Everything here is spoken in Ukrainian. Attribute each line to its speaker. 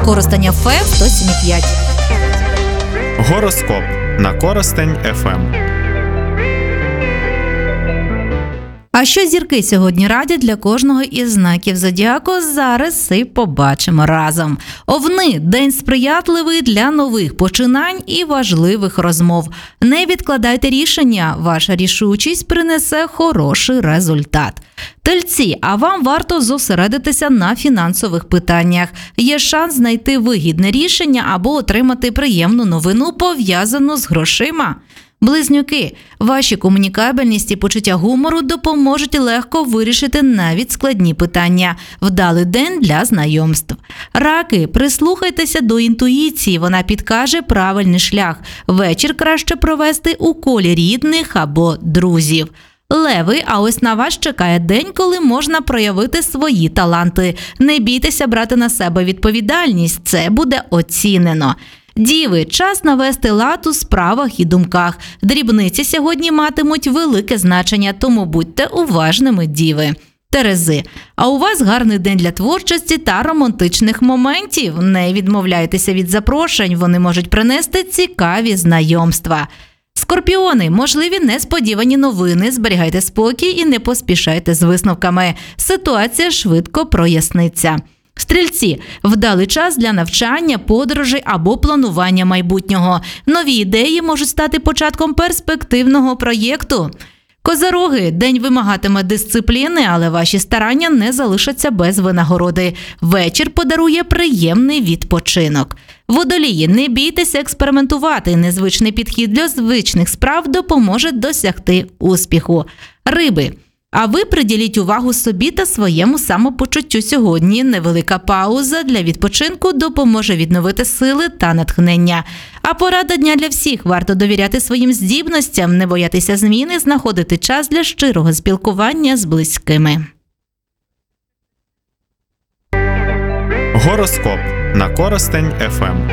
Speaker 1: Коростень ФМ 107,5.
Speaker 2: Гороскоп на Коростень ФМ.
Speaker 1: А що зірки сьогодні радять для кожного із знаків зодіаку, зараз і побачимо разом. Овни – день сприятливий для нових починань і важливих розмов. Не відкладайте рішення, ваша рішучість принесе хороший результат. Тельці, а вам варто зосередитися на фінансових питаннях. Є шанс знайти вигідне рішення або отримати приємну новину, пов'язану з грошима. Близнюки, ваші комунікабельність і почуття гумору допоможуть легко вирішити навіть складні питання. Вдалий день для знайомств. Раки, прислухайтеся до інтуїції, вона підкаже правильний шлях. Вечір краще провести у колі рідних або друзів. Леви, а ось на вас чекає день, коли можна проявити свої таланти. Не бійтеся брати на себе відповідальність, це буде оцінено. Діви, час навести лад у справах і думках. Дрібниці сьогодні матимуть велике значення, тому будьте уважними, діви. Терези, а у вас гарний день для творчості та романтичних моментів. Не відмовляйтеся від запрошень, вони можуть принести цікаві знайомства. Скорпіони, можливі несподівані новини, зберігайте спокій і не поспішайте з висновками. Ситуація швидко проясниться. Стрільці, вдалий час для навчання, подорожей або планування майбутнього. Нові ідеї можуть стати початком перспективного проєкту. Козироги, день вимагатиме дисципліни, але ваші старання не залишаться без винагороди. Вечір подарує приємний відпочинок. Водолії, не бійтеся експериментувати, незвичний підхід до звичних справ допоможе досягти успіху. Риби, а ви приділіть увагу собі та своєму самопочуттю сьогодні. Невелика пауза для відпочинку допоможе відновити сили та натхнення. А порада дня для всіх. Варто довіряти своїм здібностям, не боятися зміни, знаходити час для щирого спілкування з близькими.
Speaker 2: Гороскоп на Коростень ФМ.